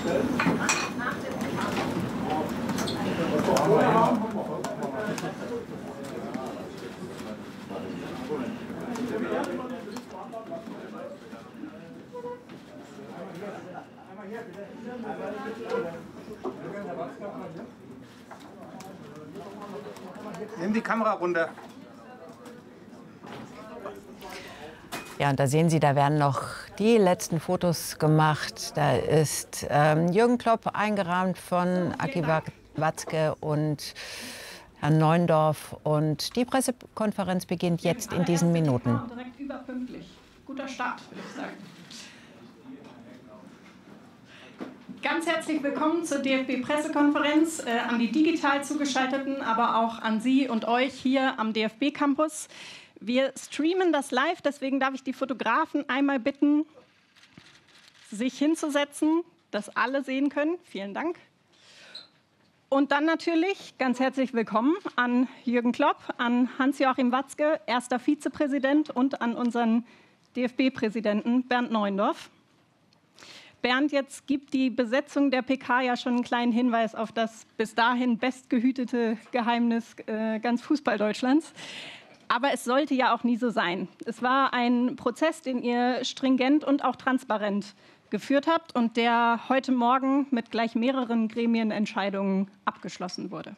Nimm die Kamera runter. Ja, und da sehen Sie, da werden noch die letzten Fotos gemacht. Da ist Jürgen Klopp eingerahmt von Aki Watzke und Herrn Neuendorf. Und die Pressekonferenz beginnt jetzt in diesen Minuten. Direkt überpünktlich. Guter Start, würde ich sagen. Ganz herzlich willkommen zur DFB-Pressekonferenz, an die digital zugeschalteten, aber auch an Sie und euch hier am DFB-Campus. Wir streamen das live, deswegen darf ich die Fotografen einmal bitten, sich hinzusetzen, dass alle sehen können. Vielen Dank. Und dann natürlich ganz herzlich willkommen an Jürgen Klopp, an Hans-Joachim Watzke, erster Vizepräsident, und an unseren DFB-Präsidenten Bernd Neuendorf. Bernd, jetzt gibt die Besetzung der PK ja schon einen kleinen Hinweis auf das bis dahin bestgehütete Geheimnis ganz Fußball-Deutschlands. Aber es sollte ja auch nie so sein. Es war ein Prozess, den ihr stringent und auch transparent geführt habt und der heute Morgen mit gleich mehreren Gremienentscheidungen abgeschlossen wurde.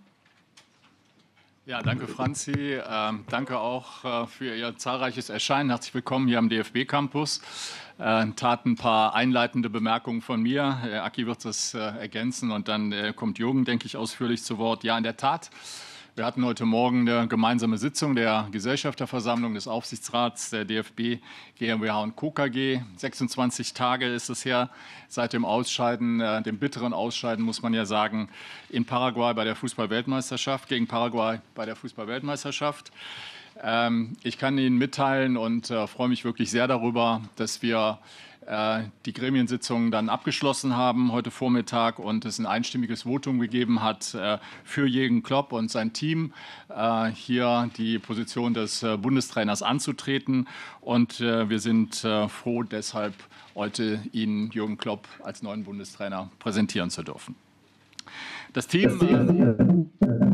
Ja, danke Franzi. Danke auch für Ihr zahlreiches Erscheinen. Herzlich willkommen hier am DFB-Campus. Tat ein paar einleitende Bemerkungen von mir. Aki wird das ergänzen und dann kommt Jürgen, denke ich, ausführlich zu Wort. Ja, in der Tat. Wir hatten heute Morgen eine gemeinsame Sitzung der Gesellschafterversammlung des Aufsichtsrats der DFB, GmbH und Co. KG. 26 Tage ist es her seit dem Ausscheiden, dem bitteren Ausscheiden, muss man ja sagen, in Paraguay bei der Fußball-Weltmeisterschaft, gegen Paraguay bei der Fußball-Weltmeisterschaft. Ich kann Ihnen mitteilen und freue mich wirklich sehr darüber, dass wir die Gremiensitzung dann abgeschlossen haben heute Vormittag und es ein einstimmiges Votum gegeben hat für Jürgen Klopp und sein Team, hier die Position des Bundestrainers anzutreten. Und wir sind froh, deshalb heute Ihnen Jürgen Klopp als neuen Bundestrainer präsentieren zu dürfen. Das Team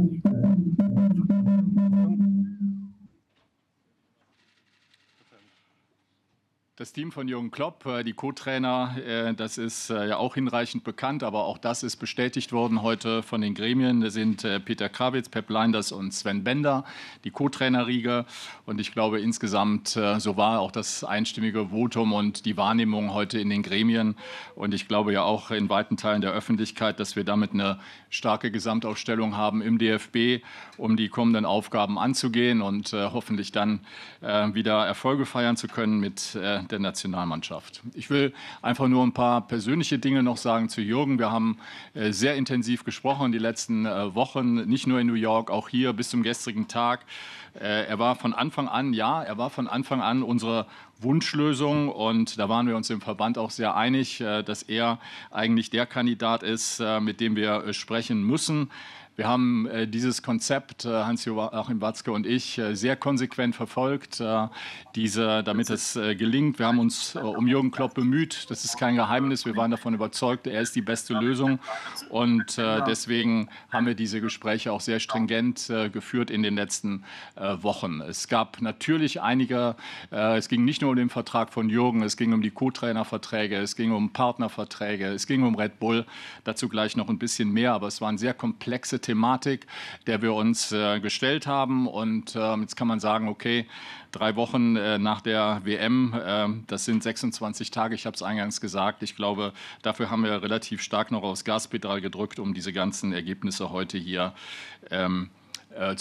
Das Team von Jürgen Klopp, die Co-Trainer, das ist ja auch hinreichend bekannt, aber auch das ist bestätigt worden heute von den Gremien. Das sind Peter Krawietz, Pep Lijnders und Sven Bender, die Co-Trainerriege. Und ich glaube insgesamt, so war auch das einstimmige Votum und die Wahrnehmung heute in den Gremien. Und ich glaube ja auch in weiten Teilen der Öffentlichkeit, dass wir damit eine starke Gesamtaufstellung haben im DFB, um die kommenden Aufgaben anzugehen und hoffentlich dann wieder Erfolge feiern zu können mit der Nationalmannschaft. Ich will einfach nur ein paar persönliche Dinge noch sagen zu Jürgen. Wir haben sehr intensiv gesprochen die letzten Wochen, nicht nur in New York, auch hier bis zum gestrigen Tag. Er war von Anfang an unsere Wunschlösung und da waren wir uns im Verband auch sehr einig, dass er eigentlich der Kandidat ist, mit dem wir sprechen müssen. Wir haben dieses Konzept, Hans-Joachim Watzke und ich, sehr konsequent verfolgt, damit es gelingt. Wir haben uns um Jürgen Klopp bemüht. Das ist kein Geheimnis. Wir waren davon überzeugt, er ist die beste Lösung. Und deswegen haben wir diese Gespräche auch sehr stringent geführt in den letzten Wochen. Es gab natürlich es ging nicht nur um den Vertrag von Jürgen, es ging um die Co-Trainer-Verträge, es ging um Partnerverträge, es ging um Red Bull. Dazu gleich noch ein bisschen mehr, aber es waren sehr komplexe Thematik, der wir uns gestellt haben. Und jetzt kann man sagen, okay, 3 Wochen nach der WM, das sind 26 Tage, ich habe es eingangs gesagt. Ich glaube, dafür haben wir relativ stark noch aufs Gaspedal gedrückt, um diese ganzen Ergebnisse heute hier